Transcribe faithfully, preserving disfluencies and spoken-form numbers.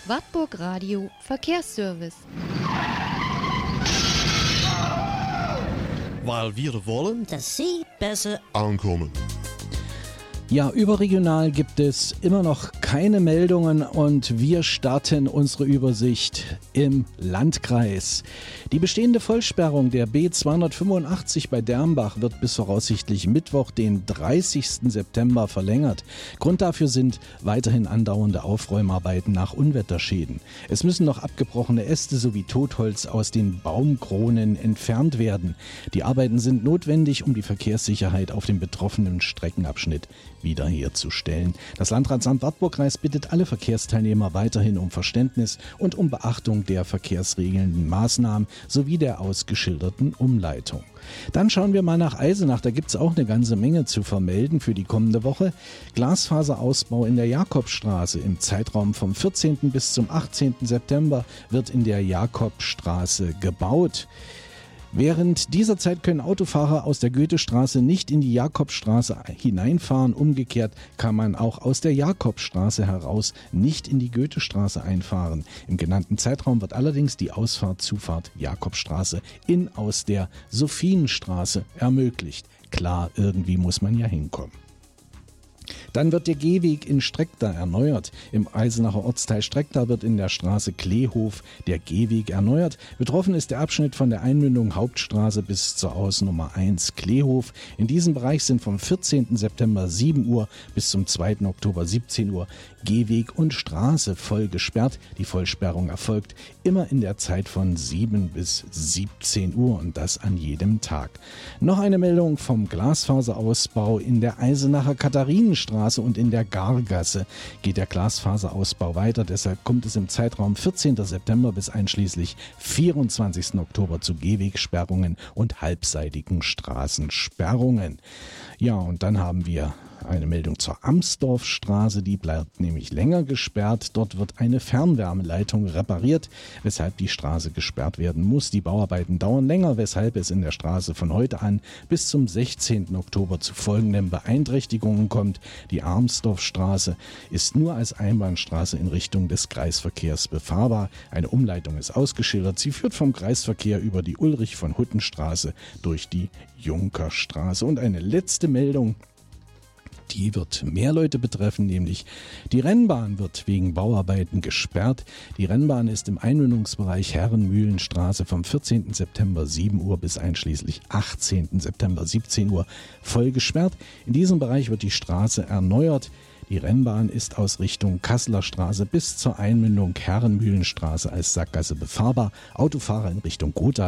Wartburg Radio Verkehrsservice. Weil wir wollen, dass Sie besser ankommen. Ja, überregional gibt es immer noch keine Meldungen und wir starten unsere Übersicht im Landkreis. Die bestehende Vollsperrung der B zweihundertfünfundachtzig bei Dermbach wird bis voraussichtlich Mittwoch, den dreißigsten September verlängert. Grund dafür sind weiterhin andauernde Aufräumarbeiten nach Unwetterschäden. Es müssen noch abgebrochene Äste sowie Totholz aus den Baumkronen entfernt werden. Die Arbeiten sind notwendig, um die Verkehrssicherheit auf dem betroffenen Streckenabschnitt wiederherzustellen. Das Landratsamt Wartburg-Kreis bittet alle Verkehrsteilnehmer weiterhin um Verständnis und um Beachtung der verkehrsregelnden Maßnahmen sowie der ausgeschilderten Umleitung. Dann schauen wir mal nach Eisenach. Da gibt es auch eine ganze Menge zu vermelden für die kommende Woche. Glasfaserausbau in der Jakobstraße. Im Zeitraum vom vierzehnten bis zum achtzehnten September wird in der Jakobstraße gebaut. Während dieser Zeit können Autofahrer aus der Goethestraße nicht in die Jakobstraße hineinfahren. Umgekehrt kann man auch aus der Jakobstraße heraus nicht in die Goethestraße einfahren. Im genannten Zeitraum wird allerdings die Ausfahrt-Zufahrt Jakobstraße in aus der Sophienstraße ermöglicht. Klar, irgendwie muss man ja hinkommen. Dann wird der Gehweg in Streckda erneuert. Im Eisenacher Ortsteil Streckda wird in der Straße Kleehof der Gehweg erneuert. Betroffen ist der Abschnitt von der Einmündung Hauptstraße bis zur Ausnummer eins Kleehof. In diesem Bereich sind vom vierzehnten September sieben Uhr bis zum zweiten Oktober siebzehn Uhr Gehweg und Straße voll gesperrt. Die Vollsperrung erfolgt immer in der Zeit von sieben bis siebzehn Uhr und das an jedem Tag. Noch eine Meldung vom Glasfaserausbau in der Eisenacher Katharinenstraße und in der Gargasse geht der Glasfaserausbau weiter. Deshalb kommt es im Zeitraum vierzehnten September bis einschließlich vierundzwanzigsten Oktober zu Gehwegsperrungen und halbseitigen Straßensperrungen. Ja, und dann haben wir eine Meldung zur Amsdorfstraße, die bleibt nämlich länger gesperrt. Dort wird eine Fernwärmeleitung repariert, weshalb die Straße gesperrt werden muss. Die Bauarbeiten dauern länger, weshalb es in der Straße von heute an bis zum sechzehnten Oktober zu folgenden Beeinträchtigungen kommt. Die Amsdorfstraße ist nur als Einbahnstraße in Richtung des Kreisverkehrs befahrbar. Eine Umleitung ist ausgeschildert. Sie führt vom Kreisverkehr über die Ulrich-von-Hutten-Straße durch die Junkerstraße. Und eine letzte Meldung. Die wird mehr Leute betreffen, nämlich die Rennbahn wird wegen Bauarbeiten gesperrt. Die Rennbahn ist im Einmündungsbereich Herrenmühlenstraße vom vierzehnten September sieben Uhr bis einschließlich achtzehnten September siebzehn Uhr voll gesperrt. In diesem Bereich wird die Straße erneuert. Die Rennbahn ist aus Richtung Kasseler Straße bis zur Einmündung Herrenmühlenstraße als Sackgasse befahrbar. Autofahrer in Richtung Gotha